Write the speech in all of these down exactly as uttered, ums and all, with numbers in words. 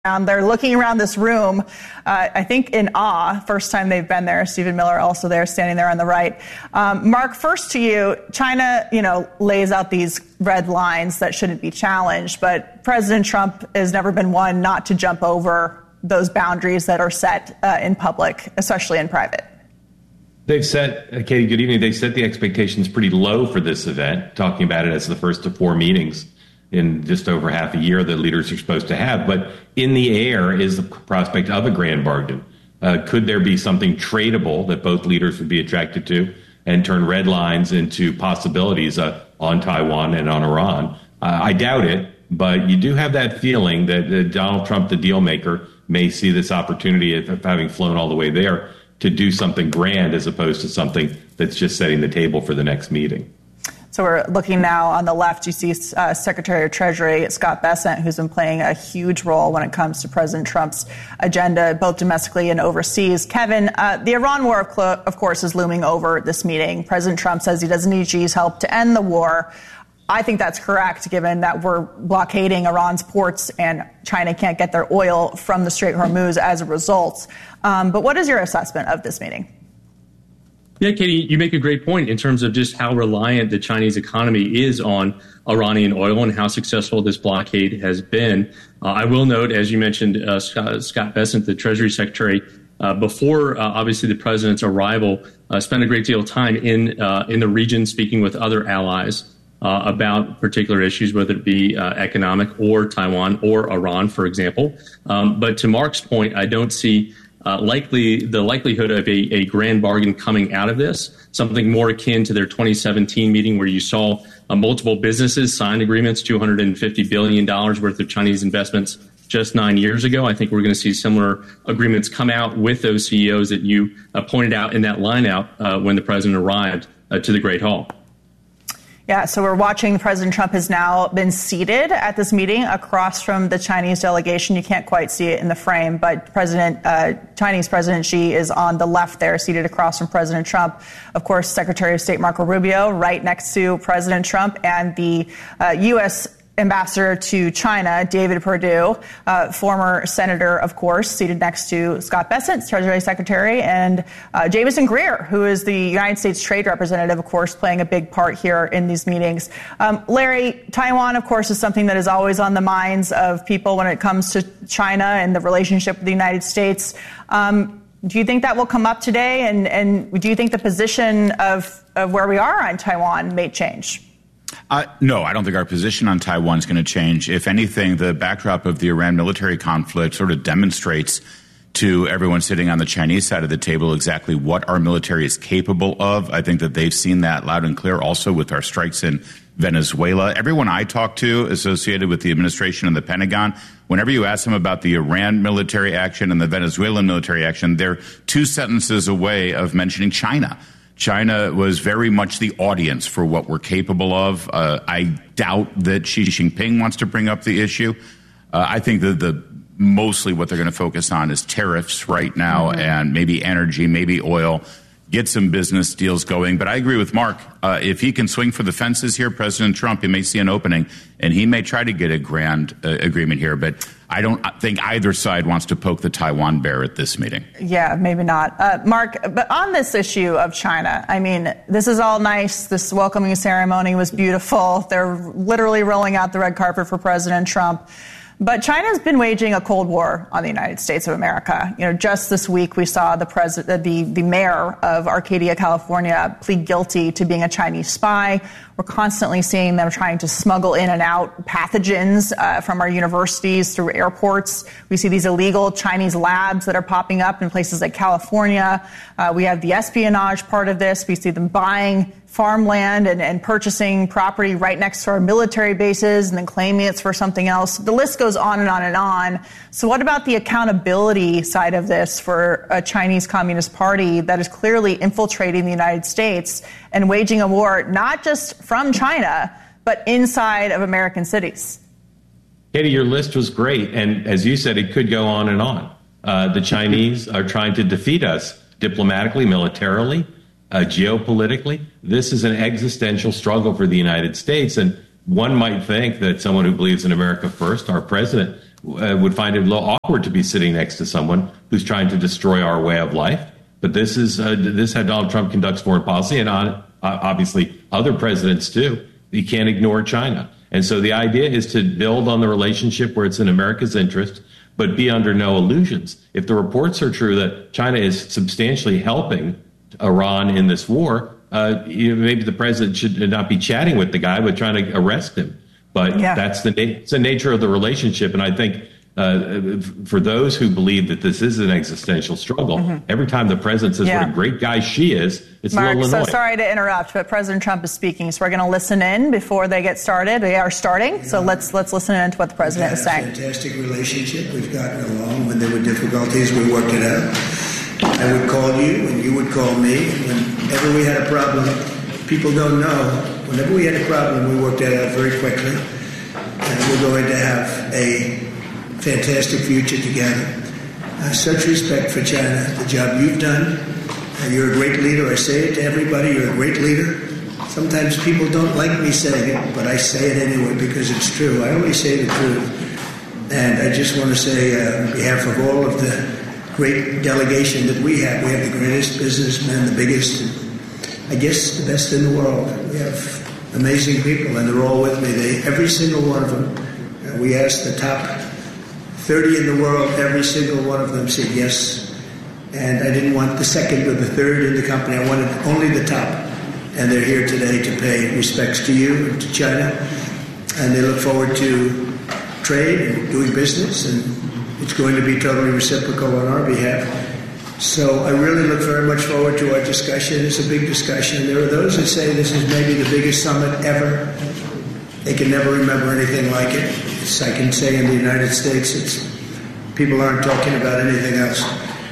Um, they're looking around this room, uh, I think in awe, first time they've been there. Stephen Miller also there, standing there on the right. Um, Mark, first to you. China, you know, lays out these red lines that shouldn't be challenged, but President Trump has never been one not to jump over those boundaries that are set uh, in public, especially in private. They've set, uh, Katie, good evening. They've set the expectations pretty low for this event, talking about it as the first of four meetings in just over half a year that leaders are supposed to have. But in the air is the prospect of a grand bargain. Uh, could there be something tradable that both leaders would be attracted to and turn red lines into possibilities uh, on Taiwan and on Iran? Uh, I doubt it, but you do have that feeling that uh, Donald Trump, the deal maker, may see this opportunity of, of having flown all the way there to do something grand as opposed to something that's just setting the table for the next meeting. So we're looking now on the left. You see uh, Secretary of Treasury Scott Bessent, who's been playing a huge role when it comes to President Trump's agenda, both domestically and overseas. Kevin, uh, the Iran war, of, clo- of course, is looming over this meeting. President Trump says he doesn't need Xi's help to end the war. I think that's correct, given that we're blockading Iran's ports and China can't get their oil from the Strait of Hormuz as a result. Um, but what is your assessment of this meeting? Yeah, Katie, you make a great point in terms of just how reliant the Chinese economy is on Iranian oil and how successful this blockade has been. Uh, I will note, as you mentioned, uh, Scott, Scott Bessent, the Treasury Secretary, uh, before uh, obviously the president's arrival, uh, spent a great deal of time in uh, in the region speaking with other allies uh, about particular issues, whether it be uh, economic or Taiwan or Iran, for example. Um, but to Mark's point, I don't see Uh, likely the likelihood of a, a grand bargain coming out of this, something more akin to their twenty seventeen meeting where you saw uh, multiple businesses sign agreements, two hundred fifty billion dollars worth of Chinese investments just nine years ago. I think we're going to see similar agreements come out with those C E Os that you uh, pointed out in that lineup uh, when the president arrived uh, to the Great Hall. Yeah, so we're watching. President Trump has now been seated at this meeting across from the Chinese delegation. You can't quite see it in the frame, but President uh, Chinese President Xi is on the left there, seated across from President Trump. Of course, Secretary of State Marco Rubio right next to President Trump, and the uh, U S Ambassador to China, David Perdue, uh, former senator, of course, seated next to Scott Bessent, Treasury Secretary, and uh, Jamieson Greer, who is the United States Trade Representative, of course, playing a big part here in these meetings. Um, Larry, Taiwan, of course, is something that is always on the minds of people when it comes to China and the relationship with the United States. Um, do you think that will come up today? And, and do you think the position of, of where we are on Taiwan may change? Uh, no, I don't think our position on Taiwan is going to change. If anything, the backdrop of the Iran military conflict sort of demonstrates to everyone sitting on the Chinese side of the table exactly what our military is capable of. I think that they've seen that loud and clear also with our strikes in Venezuela. Everyone I talk to associated with the administration and the Pentagon, whenever you ask them about the Iran military action and the Venezuelan military action, they're two sentences away of mentioning China. China was very much the audience for what we're capable of. Uh, I doubt that Xi Jinping wants to bring up the issue. Uh, I think that the mostly what they're going to focus on is tariffs right now, mm-hmm. and maybe energy, maybe oil, get some business deals going. But I agree with Mark. Uh, if he can swing for the fences here, President Trump, he may see an opening, and he may try to get a grand uh, agreement here. But I don't think either side wants to poke the Taiwan bear at this meeting. Yeah, maybe not. Uh, Mark, but on this issue of China, I mean, this is all nice. This welcoming ceremony was beautiful. They're literally rolling out the red carpet for President Trump. But China's been waging a Cold War on the United States of America. You know, just this week we saw the president, the, the mayor of Arcadia, California, plead guilty to being a Chinese spy. We're constantly seeing them trying to smuggle in and out pathogens uh, from our universities through airports. We see these illegal Chinese labs that are popping up in places like California. Uh, we have the espionage part of this. We see them buying farmland and, and purchasing property right next to our military bases and then claiming it's for something else. The list goes on and on and on. So what about the accountability side of this for a Chinese Communist Party that is clearly infiltrating the United States and waging a war not just from China, but inside of American cities? Katie, your list was great. And as you said, it could go on and on. Uh, the Chinese are trying to defeat us diplomatically, militarily, Uh, geopolitically. This is an existential struggle for the United States. And one might think that someone who believes in America first, our president, uh, would find it a little awkward to be sitting next to someone who's trying to destroy our way of life. But this is uh, this is how Donald Trump conducts foreign policy, and on, uh, obviously other presidents too. You can't ignore China. And so the idea is to build on the relationship where it's in America's interest, but be under no illusions. If the reports are true that China is substantially helping Iran in this war, uh, you know, maybe the president should not be chatting with the guy, but trying to arrest him. But yeah. that's the, na- it's the nature of the relationship. And I think uh, for those who believe that this is an existential struggle, mm-hmm. every time the president says yeah. what a great guy she is, it's Mark, a little annoying. So sorry to interrupt, but President Trump is speaking, so we're going to listen in before they get started. They are starting, yeah. so let's let's listen in to what the president is saying. Fantastic relationship. We've gotten along. When there were difficulties, we worked it out. I would call you, and you would call me. Whenever we had a problem, people don't know. Whenever we had a problem, we worked that out very quickly, and we're going to have a fantastic future together. Uh, such respect for China, the job you've done. Uh, you're a great leader. I say it to everybody. You're a great leader. Sometimes people don't like me saying it, but I say it anyway because it's true. I only say the truth. And I just want to say, uh, on behalf of all of the great delegation that we have, we have the greatest businessmen, the biggest, and I guess the best in the world. We have amazing people, and they're all with me. They, every single one of them. Uh, we asked the top thirty in the world, every single one of them said yes. And I didn't want the second or the third in the company. I wanted only the top. And they're here today to pay respects to you and to China. And they look forward to trade and doing business. And it's going to be totally reciprocal on our behalf. So I really look very much forward to our discussion. It's a big discussion. There are those that say this is maybe the biggest summit ever. They can never remember anything like it. It's, I can say in the United States, it's people aren't talking about anything else.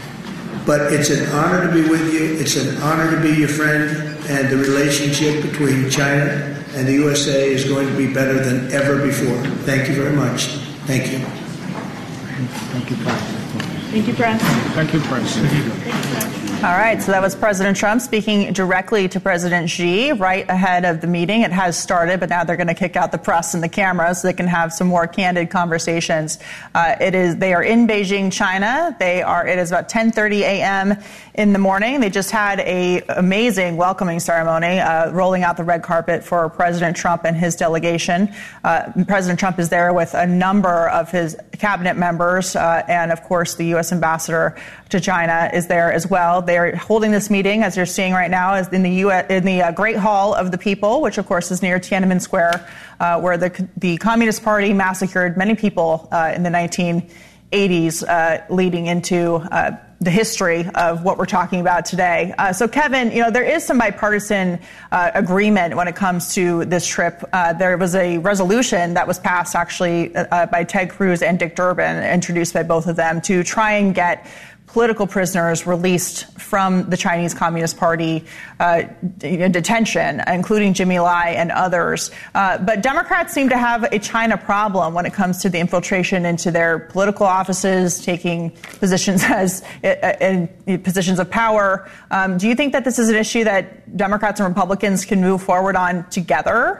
But it's an honor to be with you. It's an honor to be your friend. And the relationship between China and the U S A is going to be better than ever before. Thank you very much. Thank you. Thank you, President. Thank you, President. Thank you, President. All right, so that was President Trump speaking directly to President Xi right ahead of the meeting. It has started, but now they're going to kick out the press and the cameras so they can have some more candid conversations. Uh, it is they are in Beijing, China. They are. It is about ten thirty a.m. in the morning. They just had a amazing welcoming ceremony, uh, rolling out the red carpet for President Trump and his delegation. Uh, President Trump is there with a number of his cabinet members, uh, and of course the U S ambassador to China is there as well. They're holding this meeting, as you're seeing right now, is in the U S, in the uh, Great Hall of the People, which of course is near Tiananmen Square, uh, where the the Communist Party massacred many people uh, in the nineteen eighties, uh, leading into uh, the history of what we're talking about today. Uh, so, Kevin, you know, there is some bipartisan uh, agreement when it comes to this trip. Uh, there was a resolution that was passed, actually, uh, by Ted Cruz and Dick Durbin, introduced by both of them, to try and get political prisoners released from the Chinese Communist Party uh, detention, including Jimmy Lai and others. Uh, but Democrats seem to have a China problem when it comes to the infiltration into their political offices, taking positions as in, in positions of power. Um, do you think that this is an issue that Democrats and Republicans can move forward on together?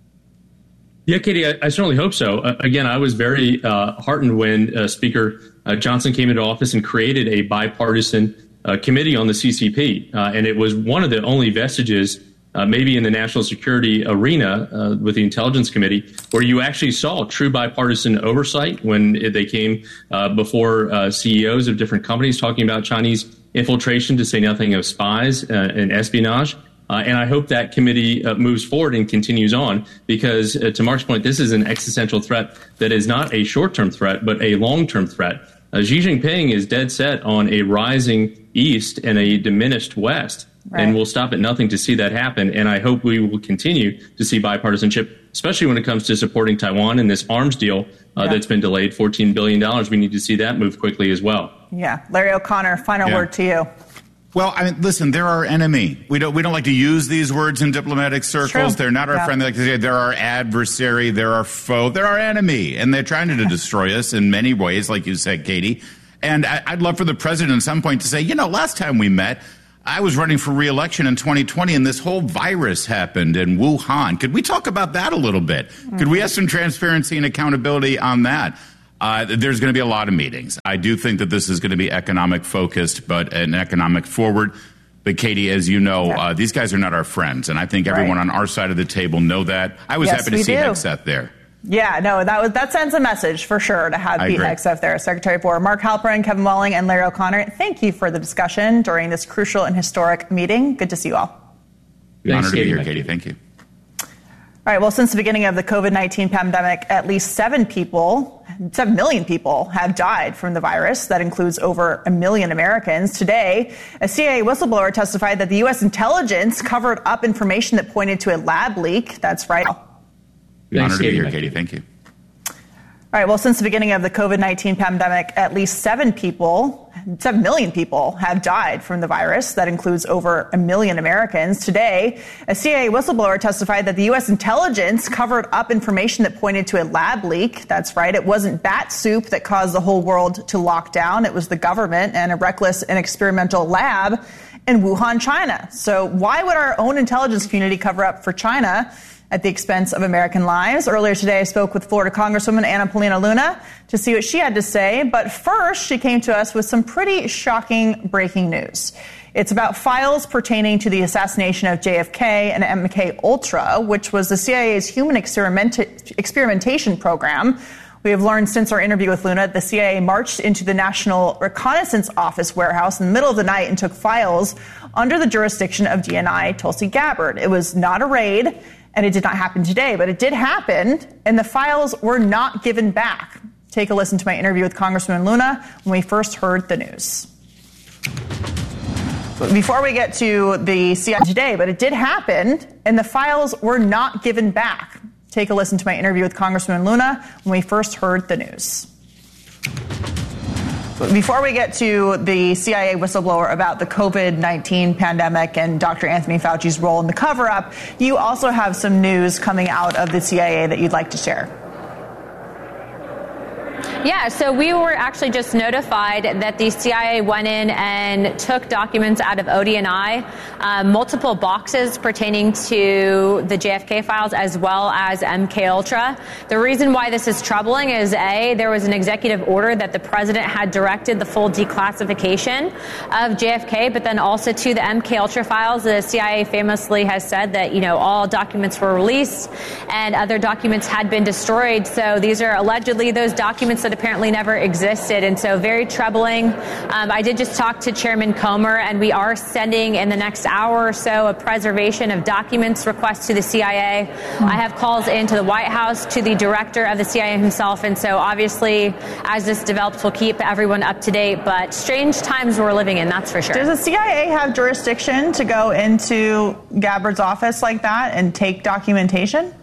Yeah, Katie, I, I certainly hope so. Uh, again, I was very uh, heartened when uh, Speaker uh, Johnson came into office and created a bipartisan uh, committee on the C C P. Uh, and it was one of the only vestiges, uh, maybe in the national security arena uh, with the Intelligence Committee, where you actually saw true bipartisan oversight when it, they came uh, before uh, C E Os of different companies talking about Chinese infiltration, to say nothing of spies uh, and espionage. Uh, and I hope that committee uh, moves forward and continues on, because uh, to Mark's point, this is an existential threat that is not a short-term threat, but a long-term threat. Uh, Xi Jinping is dead set on a rising East and a diminished West, right. And we'll stop at nothing to see that happen. And I hope we will continue to see bipartisanship, especially when it comes to supporting Taiwan in this arms deal uh, yeah. that's been delayed, fourteen billion dollars. We need to see that move quickly as well. Yeah. Larry O'Connor, final yeah. word to you. Well, I mean, listen, they're our enemy. We don't we don't like to use these words in diplomatic circles. True. They're not our yeah. friend. They like to say they're our adversary, they're our foe, they're our enemy. And they're trying to destroy us in many ways, like you said, Katie. And I, I'd love for the president at some point to say, you know, last time we met, I was running for re-election in twenty twenty, and this whole virus happened in Wuhan. Could we talk about that a little bit? Mm-hmm. Could we have some transparency and accountability on that? Uh, there's going to be a lot of meetings. I do think that this is going to be economic focused, but an economic forward. But Katie, as you know, yeah. uh, these guys are not our friends. And I think everyone right. on our side of the table know that. I was yes, happy to see do. Hegseth there. Yeah, no, that was that sends a message for sure to have Pete Hegseth there. Secretary for Mark Halperin, Kevin Welling, and Larry O'Connor. Thank you for the discussion during this crucial and historic meeting. Good to see you all. Thanks, Honor to be here, Katie. Thank you. All right, well, since the beginning of the COVID nineteen pandemic, at least seven people, seven million people have died from the virus. That includes over a million Americans. Today, a C I A whistleblower testified that the U S intelligence covered up information that pointed to a lab leak. That's right. Honor to be here, Katie. Thank you. All right, well, since the beginning of the COVID nineteen pandemic, at least seven people, seven million people have died from the virus. That includes over a million Americans. Today, a C I A whistleblower testified that the U S intelligence covered up information that pointed to a lab leak. That's right. It wasn't bat soup that caused the whole world to lock down. It was the government and a reckless and experimental lab in Wuhan, China. So why would our own intelligence community cover up for China at the expense of American lives? Earlier today, I spoke with Florida Congresswoman Anna Paulina Luna to see what she had to say. But first, she came to us with some pretty shocking breaking news. It's about files pertaining to the assassination of J F K and M K Ultra, which was the C I A's human experiment- experimentation program. We have learned since our interview with Luna, the C I A marched into the National Reconnaissance Office warehouse in the middle of the night and took files under the jurisdiction of D N I Tulsi Gabbard. It was not a raid, and it did not happen today, but it did happen, and the files were not given back. Take a listen to my interview with Congresswoman Luna when we first heard the news. Before we get to the C I A today, but it did happen, and the files were not given back. Take a listen to my interview with Congresswoman Luna when we first heard the news. Before we get to the C I A whistleblower about the COVID nineteen pandemic and Doctor Anthony Fauci's role in the cover-up, you also have some news coming out of the C I A that you'd like to share. Yeah, so we were actually just notified that the C I A went in and took documents out of O D N I, uh, multiple boxes pertaining to the J F K files as well as M K Ultra. The reason why this is troubling is, A, there was an executive order that the president had directed the full declassification of J F K, but then also to the M K Ultra files. The C I A famously has said that, you know, all documents were released and other documents had been destroyed. So these are allegedly those documents that apparently never existed, and so very troubling. Um, I did just talk to Chairman Comer, and we are sending in the next hour or so a preservation of documents request to the C I A. Mm-hmm. I have calls into the White House, to the director of the C I A himself, and so obviously as this develops, we'll keep everyone up to date, but strange times we're living in, that's for sure. Does the C I A have jurisdiction to go into Gabbard's office like that and take documentation?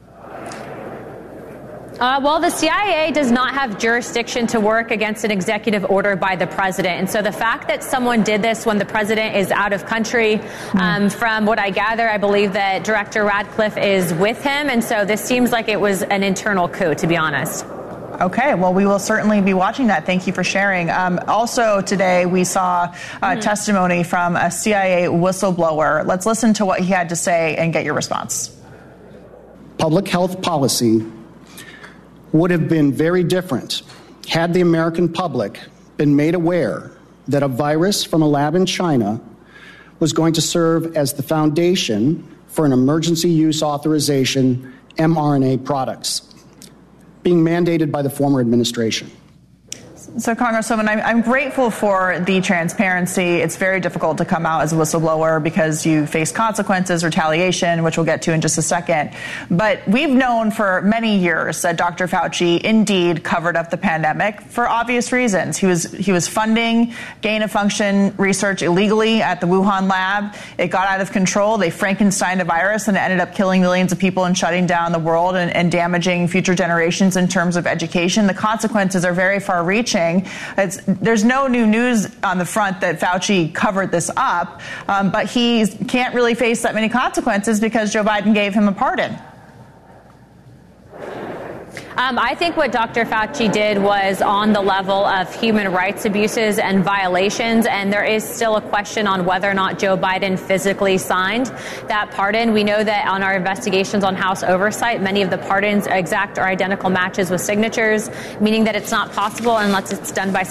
Uh, well, the C I A does not have jurisdiction to work against an executive order by the president. And so the fact that someone did this when the president is out of country, mm. um, from what I gather, I believe that Director Radcliffe is with him. And so this seems like it was an internal coup, to be honest. Okay, well, we will certainly be watching that. Thank you for sharing. Um, also today, we saw uh, mm-hmm. testimony from a C I A whistleblower. Let's listen to what he had to say and get your response. Public health policy would have been very different had the American public been made aware that a virus from a lab in China was going to serve as the foundation for an emergency use authorization mRNA products being mandated by the former administration. So, Congresswoman, I'm, I'm grateful for the transparency. It's very difficult to come out as a whistleblower because you face consequences, retaliation, which we'll get to in just a second. But we've known for many years that Doctor Fauci indeed covered up the pandemic for obvious reasons. He was he was funding gain-of-function research illegally at the Wuhan lab. It got out of control. They Frankensteined a virus, and it ended up killing millions of people and shutting down the world and, and damaging future generations in terms of education. The consequences are very far-reaching. It's, there's no new news on the front that Fauci covered this up, um, but he can't really face that many consequences because Joe Biden gave him a pardon. Um, I think what Doctor Fauci did was on the level of human rights abuses and violations, and there is still a question on whether or not Joe Biden physically signed that pardon. We know that on our investigations on House oversight, many of the pardons exact or identical matches with signatures, meaning that it's not possible unless it's done by